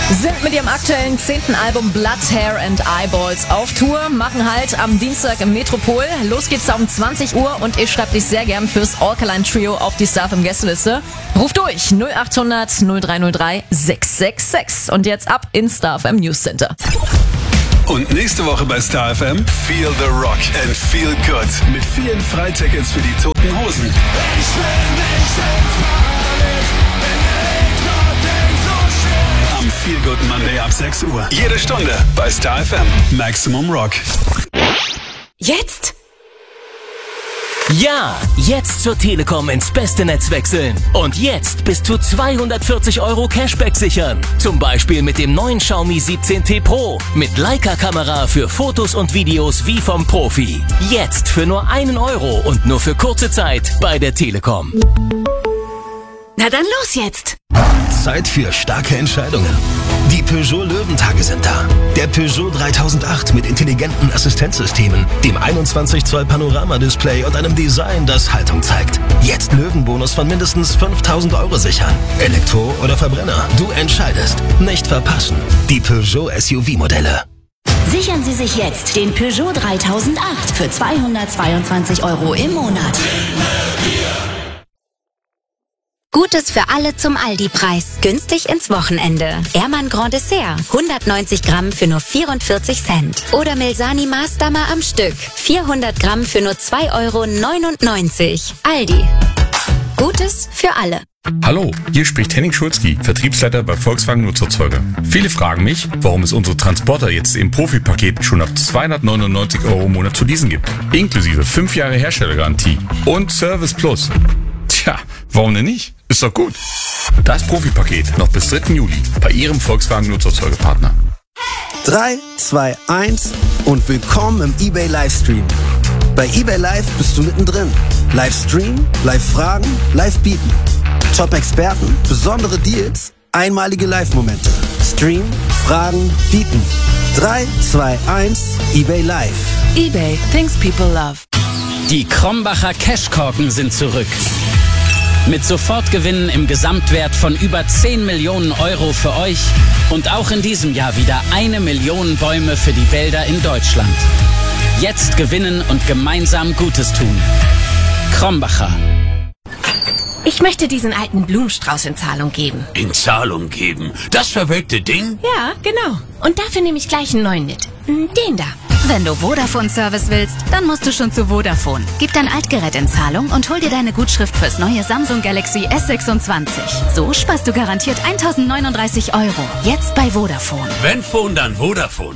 Sind mit ihrem aktuellen 10. Album Blood, Hair and Eyeballs auf Tour, machen halt am Dienstag im Metropol. Los geht's da um 20 Uhr und ich schreibe dich sehr gern fürs Alkaline Trio auf die StarFM Gästeliste. Ruf durch 0800 0303 666 und jetzt ab ins StarFM News Center. Und nächste Woche bei StarFM Feel the Rock and Feel Good mit vielen Freitickets für die Toten Hosen. Am Feel Good Monday ab 6 Uhr. Jede Stunde bei StarFM. Maximum Rock. Jetzt? Ja, jetzt zur Telekom ins beste Netz wechseln. Und jetzt bis zu 240 € Cashback sichern. Zum Beispiel mit dem neuen Xiaomi 17T Pro. Mit Leica-Kamera für Fotos und Videos wie vom Profi. Jetzt für nur 1 € und nur für kurze Zeit bei der Telekom. Na dann los jetzt! Zeit für starke Entscheidungen. Die Peugeot Löwentage sind da. Der Peugeot 3008 mit intelligenten Assistenzsystemen, dem 21 Zoll Panoramadisplay und einem Design, das Haltung zeigt. Jetzt Löwenbonus von mindestens 5.000 € sichern. Elektro oder Verbrenner, du entscheidest. Nicht verpassen. Die Peugeot SUV-Modelle. Sichern Sie sich jetzt den Peugeot 3008 für 222 € im Monat. Gutes für alle zum Aldi-Preis. Günstig ins Wochenende. Ehrmann Grand Dessert. 190 Gramm für nur 44 Cent. Oder Milsani Maßdammer am Stück. 400 Gramm für nur 2,99 €. Aldi. Gutes für alle. Hallo, hier spricht Henning Schulzki, Vertriebsleiter bei Volkswagen Nutzerzeuger. Viele fragen mich, warum es unsere Transporter jetzt im Profi-Paket schon ab 299 € im Monat zu leasen gibt. Inklusive 5 Jahre Herstellergarantie und Service Plus. Tja, warum denn nicht? Ist doch gut. Das Profi-Paket noch bis 3. Juli bei Ihrem Volkswagen Nutzerzeugerpartner. 3, 2, 1 und willkommen im eBay Livestream. Bei eBay Live bist du mittendrin. Livestream, Live-Fragen, Live-Bieten. Top-Experten, besondere Deals, einmalige Live-Momente. Stream, Fragen, Bieten. 3, 2, 1, eBay Live. eBay, things people love. Die Krombacher Cashkorken sind zurück. Mit Sofortgewinnen im Gesamtwert von über 10 Millionen € für euch und auch in diesem Jahr wieder 1 Million Bäume für die Wälder in Deutschland. Jetzt gewinnen und gemeinsam Gutes tun. Krombacher. Ich möchte diesen alten Blumenstrauß in Zahlung geben. In Zahlung geben? Das verwelkte Ding? Ja, genau. Und dafür nehme ich gleich einen neuen mit. Den da. Wenn du Vodafone-Service willst, dann musst du schon zu Vodafone. Gib dein Altgerät in Zahlung und hol dir deine Gutschrift fürs neue Samsung Galaxy S26. So sparst du garantiert 1.039 €. Jetzt bei Vodafone. Wenn Phone, dann Vodafone.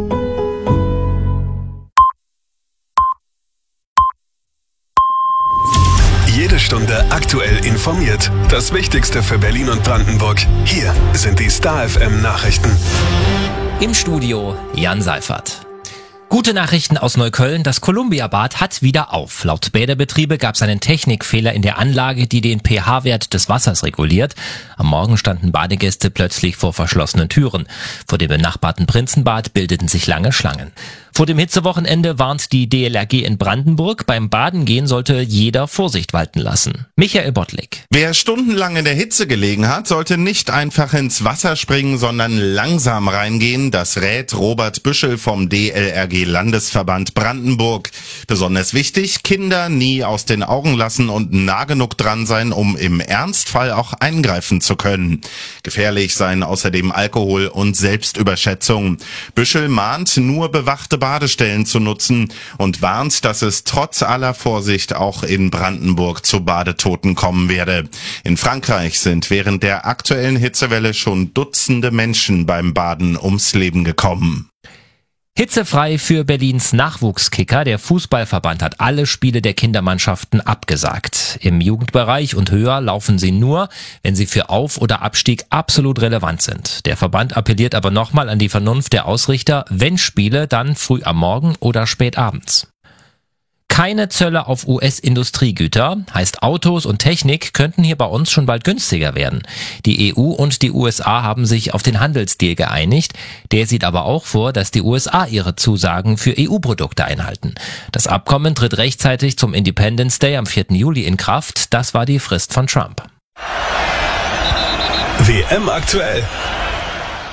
Jede Stunde aktuell informiert. Das Wichtigste für Berlin und Brandenburg. Hier sind die StarFM Nachrichten. Im Studio Jan Seifert. Gute Nachrichten aus Neukölln, das Columbia-Bad hat wieder auf. Laut Bäderbetriebe gab es einen Technikfehler in der Anlage, die den pH-Wert des Wassers reguliert. Am Morgen standen Badegäste plötzlich vor verschlossenen Türen. Vor dem benachbarten Prinzenbad bildeten sich lange Schlangen. Vor dem Hitzewochenende warnt die DLRG in Brandenburg, beim Baden gehen sollte jeder Vorsicht walten lassen. Michael Bottlik. Wer stundenlang in der Hitze gelegen hat, sollte nicht einfach ins Wasser springen, sondern langsam reingehen. Das rät Robert Büschel vom DLRG Landesverband Brandenburg. Besonders wichtig, Kinder nie aus den Augen lassen und nah genug dran sein, um im Ernstfall auch eingreifen zu können. Gefährlich seien außerdem Alkohol und Selbstüberschätzung. Büschel mahnt, nur bewachte Badestellen zu nutzen und warnt, dass es trotz aller Vorsicht auch in Brandenburg zu Badetoten kommen werde. In Frankreich sind während der aktuellen Hitzewelle schon Dutzende Menschen beim Baden ums Leben gekommen. Hitzefrei für Berlins Nachwuchskicker. Der Fußballverband hat alle Spiele der Kindermannschaften abgesagt. Im Jugendbereich und höher laufen sie nur, wenn sie für Auf- oder Abstieg absolut relevant sind. Der Verband appelliert aber nochmal an die Vernunft der Ausrichter, wenn Spiele, dann früh am Morgen oder spät abends. Keine Zölle auf US-Industriegüter, heißt Autos und Technik könnten hier bei uns schon bald günstiger werden. Die EU und die USA haben sich auf den Handelsdeal geeinigt. Der sieht aber auch vor, dass die USA ihre Zusagen für EU-Produkte einhalten. Das Abkommen tritt rechtzeitig zum Independence Day am 4. Juli in Kraft. Das war die Frist von Trump. WM aktuell.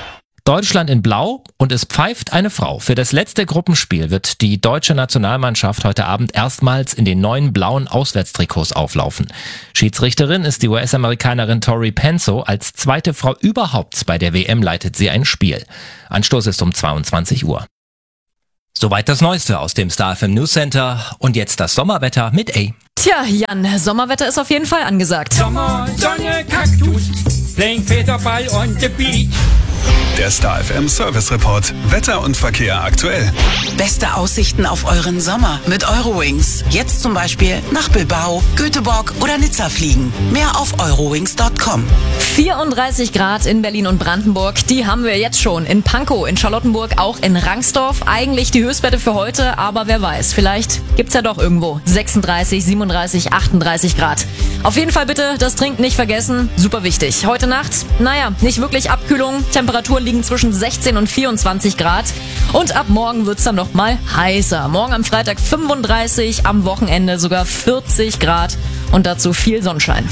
Deutschland in Blau und es pfeift eine Frau. Für das letzte Gruppenspiel wird die deutsche Nationalmannschaft heute Abend erstmals in den neuen blauen Auswärtstrikots auflaufen. Schiedsrichterin ist die US-Amerikanerin Tori Penso. Als zweite Frau überhaupt bei der WM leitet sie ein Spiel. Anstoß ist um 22 Uhr. Soweit das Neueste aus dem Star FM News Center und jetzt das Sommerwetter mit A. Tja, Jan, Sommerwetter ist auf jeden Fall angesagt. Sommer, Sonne, Kaktus, playing Federball on the beach. Der Star FM Service Report. Wetter und Verkehr aktuell. Beste Aussichten auf euren Sommer mit Eurowings. Jetzt zum Beispiel nach Bilbao, Göteborg oder Nizza fliegen. Mehr auf eurowings.com. 34 Grad in Berlin und Brandenburg, die haben wir jetzt schon. In Pankow, in Charlottenburg, auch in Rangsdorf. Eigentlich die Höchstwerte für heute, aber wer weiß, vielleicht gibt's ja doch irgendwo 36, 37, 38 Grad. Auf jeden Fall bitte das Trinken nicht vergessen, super wichtig. Heute Nacht, nicht wirklich Abkühlung. Temperaturen liegen zwischen 16 und 24 Grad. Und ab morgen wird's dann noch mal heißer. Morgen am Freitag 35, am Wochenende sogar 40 Grad und dazu viel Sonnenschein.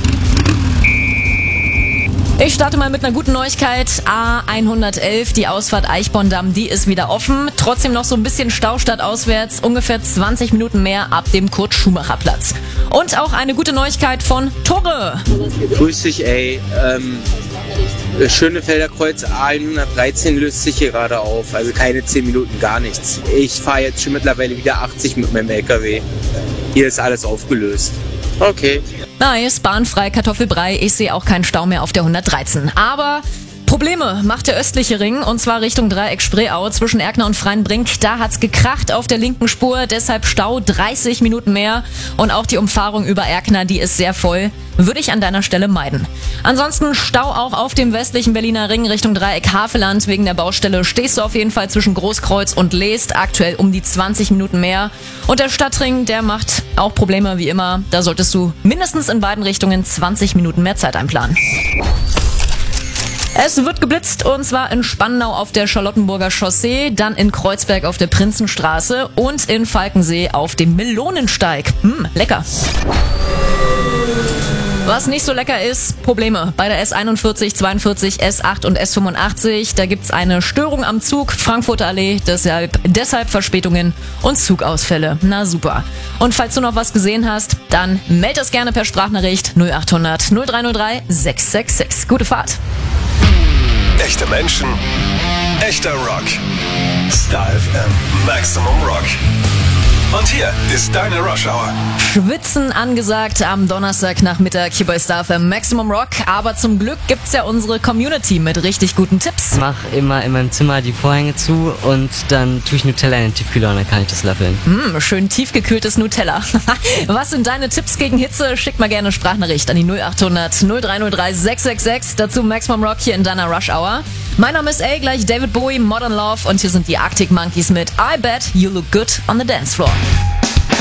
Ich starte mal mit einer guten Neuigkeit. A111, die Ausfahrt Eichborn-Damm, die ist wieder offen. Trotzdem noch so ein bisschen Stau stadtauswärts, ungefähr 20 Minuten mehr ab dem Kurt-Schumacher-Platz. Und auch eine gute Neuigkeit von Tore. Grüß dich, ey. Schönefelder Kreuz A113 löst sich hier gerade auf. Also keine 10 Minuten, gar nichts. Ich fahre jetzt schon mittlerweile wieder 80 mit meinem LKW. Hier ist alles aufgelöst. Okay. Nice, bahnfrei, Kartoffelbrei. Ich sehe auch keinen Stau mehr auf der 113. Aber Probleme macht der östliche Ring, und zwar Richtung Dreieck Spreeau zwischen Erkner und Freienbrink. Da hat's gekracht auf der linken Spur, deshalb Stau 30 Minuten mehr. Und auch die Umfahrung über Erkner, die ist sehr voll. Würde ich an deiner Stelle meiden. Ansonsten Stau auch auf dem westlichen Berliner Ring Richtung Dreieck Haveland. Wegen der Baustelle stehst du auf jeden Fall zwischen Großkreuz und Leest. Aktuell um die 20 Minuten mehr. Und der Stadtring, der macht auch Probleme wie immer. Da solltest du mindestens in beiden Richtungen 20 Minuten mehr Zeit einplanen. Es wird geblitzt, und zwar in Spandau auf der Charlottenburger Chaussee, dann in Kreuzberg auf der Prinzenstraße und in Falkensee auf dem Melonensteig. Lecker. Was nicht so lecker ist, Probleme bei der S41, 42, S8 und S85. Da gibt's eine Störung am Zug, Frankfurter Allee, deshalb Verspätungen und Zugausfälle. Na super. Und falls du noch was gesehen hast, dann meld das gerne per Sprachnachricht 0800 0303 666. Gute Fahrt. Echte Menschen, echter Rock. Star FM Maximum Rock. Und hier ist deine Rush Hour. Schwitzen angesagt am Donnerstagnachmittag hier bei Star FM Maximum Rock. Aber zum Glück gibt's ja unsere Community mit richtig guten Tipps. Ich mach immer in meinem Zimmer die Vorhänge zu und dann tue ich Nutella in den Tiefkühler und dann kann ich das löffeln. Schön tiefgekühltes Nutella. Was sind deine Tipps gegen Hitze? Schick mal gerne eine Sprachnachricht an die 0800 0303 666. Dazu Maximum Rock hier in deiner Rush Hour. Mein Name ist gleich David Bowie, Modern Love, und hier sind die Arctic Monkeys mit I Bet You Look Good on the Dance Floor.